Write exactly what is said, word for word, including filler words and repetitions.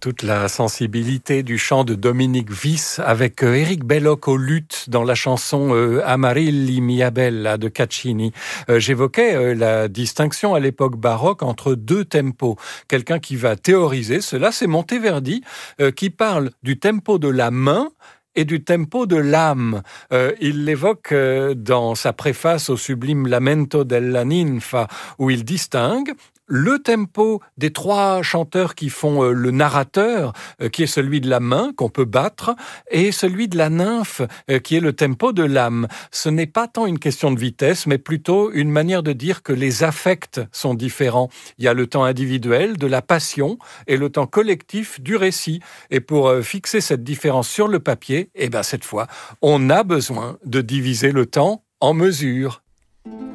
toute la sensibilité du chant de Dominique Vis avec euh, Éric Belloc au luth dans la chanson euh, Amarilli mia bella de Caccini. Euh, j'évoquais euh, la distinction à l'époque baroque entre deux tempos. Quelqu'un qui va théoriser cela, c'est Monteverdi euh, qui parle du tempo de la main et du tempo de l'âme. Euh, il l'évoque euh, dans sa préface au sublime Lamento della Ninfa, où il distingue le tempo des trois chanteurs qui font euh, le narrateur, euh, qui est celui de la main, qu'on peut battre, et celui de la nymphe, euh, qui est le tempo de l'âme. Ce n'est pas tant une question de vitesse, mais plutôt une manière de dire que les affects sont différents. Il y a le temps individuel de la passion et le temps collectif du récit. Et pour euh, fixer cette différence sur le papier, eh ben cette fois, on a besoin de diviser le temps en mesures.